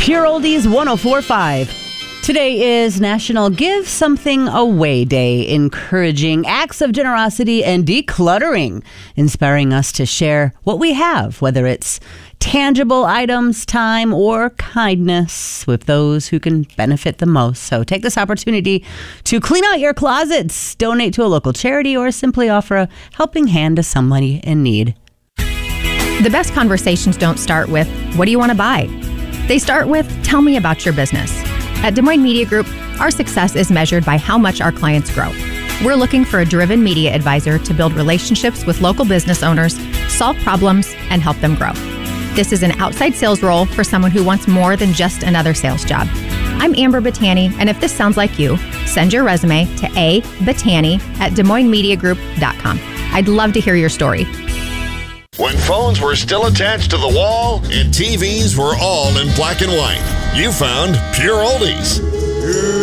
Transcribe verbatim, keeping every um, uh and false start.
Pure Oldies one oh four point five. Today is National Give Something Away Day, encouraging acts of generosity and decluttering, inspiring us to share what we have, whether it's tangible items, time, or kindness with those who can benefit the most. So take this opportunity to clean out your closets, donate to a local charity, or simply offer a helping hand to somebody in need. The best conversations don't start with, what do you want to buy? They start with, tell me about your business. At Des Moines Media Group, our success is measured by how much our clients grow. We're looking for a driven media advisor to build relationships with local business owners, solve problems, and help them grow. This is an outside sales role for someone who wants more than just another sales job. I'm Amber Battani, and if this sounds like you, send your resume to a battani at des moines media group dot com. I'd love to hear your story. When phones were still attached to the wall and T Vs were all in black and white, you found Pure Oldies.